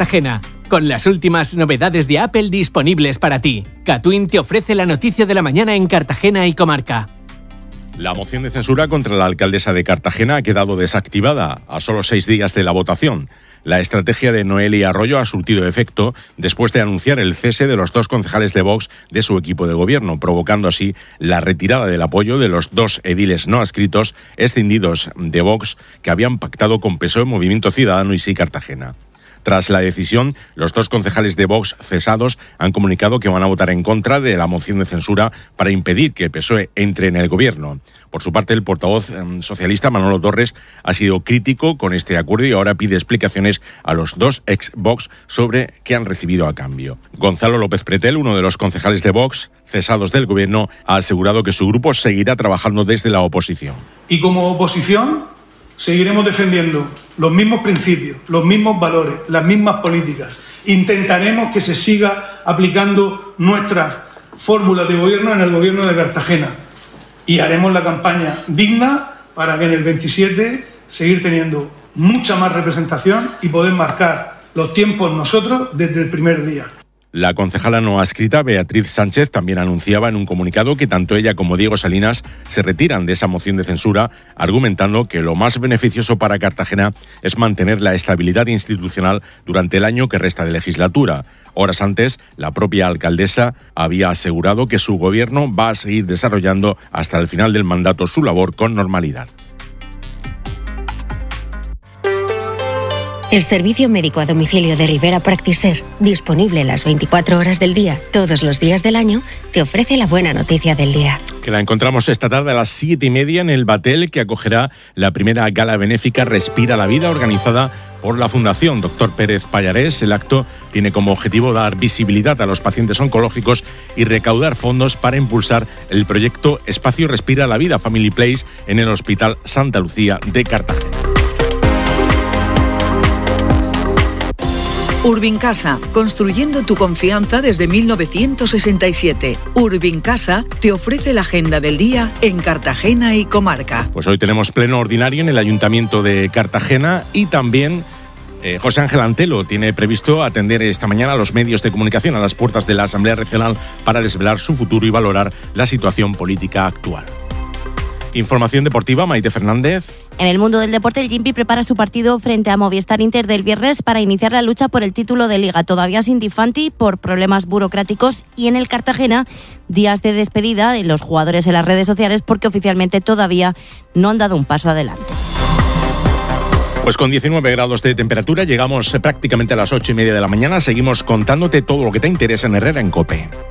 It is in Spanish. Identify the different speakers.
Speaker 1: Cartagena, con las últimas novedades de Apple disponibles para ti. Catwin te ofrece la noticia de la mañana en Cartagena y comarca.
Speaker 2: La moción de censura contra la alcaldesa de Cartagena ha quedado desactivada a solo 6 días de la votación. La estrategia de Noelia Arroyo ha surtido efecto después de anunciar el cese de los 2 concejales de Vox de su equipo de gobierno, provocando así la retirada del apoyo de los 2 ediles no adscritos escindidos de Vox que habían pactado con PSOE, Movimiento Ciudadano y Sí Cartagena. Tras la decisión, los 2 concejales de Vox cesados han comunicado que van a votar en contra de la moción de censura para impedir que PSOE entre en el gobierno. Por su parte, el portavoz socialista Manolo Torres ha sido crítico con este acuerdo y ahora pide explicaciones a los 2 ex-Vox sobre qué han recibido a cambio. Gonzalo López Pretel, uno de los concejales de Vox cesados del gobierno, ha asegurado que su grupo seguirá trabajando desde la oposición.
Speaker 3: Y como oposición seguiremos defendiendo los mismos principios, los mismos valores, las mismas políticas. Intentaremos que se siga aplicando nuestras fórmulas de gobierno en el gobierno de Cartagena y haremos la campaña digna para que en el 27 seguir teniendo mucha más representación y poder marcar los tiempos nosotros desde el primer día.
Speaker 2: La concejala no adscrita, Beatriz Sánchez, también anunciaba en un comunicado que tanto ella como Diego Salinas se retiran de esa moción de censura, argumentando que lo más beneficioso para Cartagena es mantener la estabilidad institucional durante el año que resta de legislatura. Horas antes, la propia alcaldesa había asegurado que su gobierno va a seguir desarrollando hasta el final del mandato su labor con normalidad.
Speaker 4: El servicio médico a domicilio de Rivera Practiser, disponible las 24 horas del día, todos los días del año, te ofrece la buena noticia del día.
Speaker 2: Que la encontramos esta tarde a las 7:30 en el Batel, que acogerá la primera gala benéfica Respira la Vida, organizada por la Fundación Dr. Pérez Pallarés. El acto tiene como objetivo dar visibilidad a los pacientes oncológicos y recaudar fondos para impulsar el proyecto Espacio Respira la Vida Family Place en el Hospital Santa Lucía de Cartagena.
Speaker 5: Urbincasa, construyendo tu confianza desde 1967. Urbincasa te ofrece la agenda del día en Cartagena y comarca.
Speaker 2: Pues hoy tenemos pleno ordinario en el Ayuntamiento de Cartagena y también José Ángel Antelo tiene previsto atender esta mañana a los medios de comunicación a las puertas de la Asamblea Regional para desvelar su futuro y valorar la situación política actual. Información deportiva, Maite Fernández.
Speaker 6: En el mundo del deporte, el Gimpi prepara su partido frente a Movistar Inter del viernes para iniciar la lucha por el título de Liga, todavía sin Difanti por problemas burocráticos, y en el Cartagena, días de despedida de los jugadores en las redes sociales porque oficialmente todavía no han dado un paso adelante.
Speaker 2: Pues con 19 grados de temperatura llegamos prácticamente a las 8:30 de la mañana. Seguimos contándote todo lo que te interesa en Herrera en COPE.